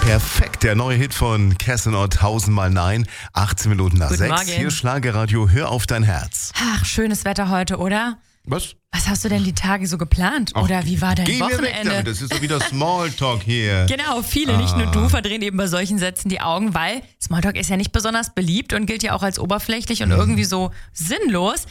Perfekt, der neue Hit von Casinout, 1000mal Nein, 18 Minuten nach 6. Morgen. Hier Schlagerradio, hör auf dein Herz. Ach, schönes Wetter heute, oder? Was? Was hast du denn die Tage so geplant? Oder wie war dein Geh mir weg Wochenende? damit, das ist doch wieder Smalltalk hier. Genau, viele, nicht nur du, verdrehen eben bei solchen Sätzen die Augen, weil Smalltalk ist ja nicht besonders beliebt und gilt ja auch als oberflächlich und irgendwie so sinnlos.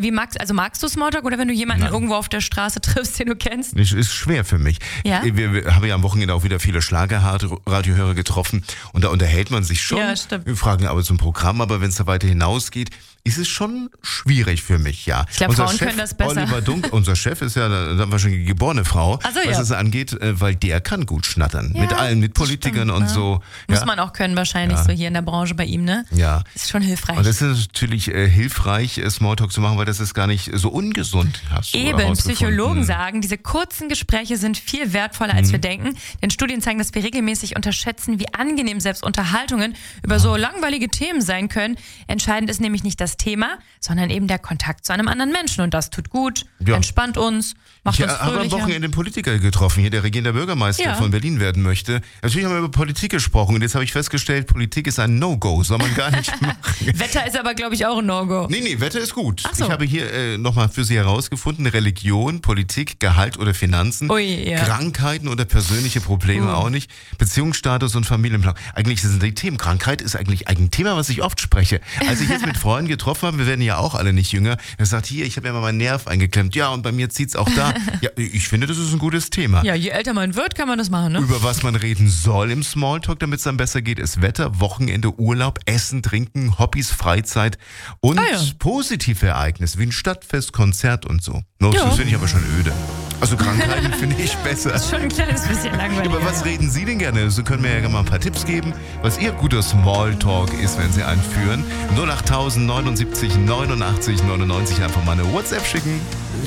Magst du Smalltalk oder wenn du jemanden irgendwo auf der Straße triffst, den du kennst? Das ist schwer für mich. Ja? Wir haben ja am Wochenende auch wieder viele Schlagerradiohörer getroffen und da unterhält man sich schon. Ja, stimmt. Wir fragen aber zum Programm, aber wenn es da weiter hinausgeht, ist es schon schwierig für mich, ja. Ich glaube, Frauen können das besser. Oliver Dunk, unser Chef ist ja eine wahrscheinlich geborene Frau, Ach so, was ja. es angeht, weil der kann gut schnattern. Ja, mit allen, mit das Politikern stimmt, und ja. so. Muss Ja. man auch können wahrscheinlich so hier in der Branche bei ihm, ne? Ja. Ist schon hilfreich. Und das ist natürlich hilfreich, Smalltalk zu machen, weil das ist gar nicht so ungesund, hast du Eben, herausgefunden. Psychologen sagen, diese kurzen Gespräche sind viel wertvoller, als wir denken. Denn Studien zeigen, dass wir regelmäßig unterschätzen, wie angenehm selbst Unterhaltungen über so langweilige Themen sein können. Entscheidend ist nämlich nicht das Thema, sondern eben der Kontakt zu einem anderen Menschen. Und das tut gut, Ja. entspannt uns, macht uns Ich habe am fröhlicher. Wochenende einen Politiker getroffen, hier der regierende Bürgermeister Ja. von Berlin werden möchte. Natürlich haben wir über Politik gesprochen und jetzt habe ich festgestellt, Politik ist ein No-Go, soll man gar nicht machen. Wetter ist aber, glaube ich, auch ein No-Go. Nee, Wetter ist gut. Ach so. Ich habe hier nochmal für Sie herausgefunden, Religion, Politik, Gehalt oder Finanzen, Ui, ja. Krankheiten oder persönliche Probleme auch nicht, Beziehungsstatus und Familienplan. Eigentlich sind die Themen, Krankheit ist eigentlich ein Thema, was ich oft spreche. Als ich jetzt mit Freunden getroffen habe, wir werden ja auch alle nicht jünger, er sagt, hier, ich habe ja mal meinen Nerv eingeklemmt, ja, und bei mir zieht's auch da. Ja, ich finde, das ist ein gutes Thema. Ja, je älter man wird, kann man das machen, ne? Über was man reden soll im Smalltalk, damit es dann besser geht, ist Wetter, Wochenende, Urlaub, Essen, Trinken, Hobbys, Freizeit und ja. positive Ereignisse wie ein Stadtfest, Konzert und so. No, Ja. das finde ich aber schon öde. Also Krankheiten finde ich besser. Ist schon ein kleines bisschen langweilig. Über was reden Sie denn gerne? So können wir ja mal ein paar Tipps geben, was Ihr guter Smalltalk ist, wenn Sie einen führen. 08000 79 89 99 einfach mal eine WhatsApp schicken.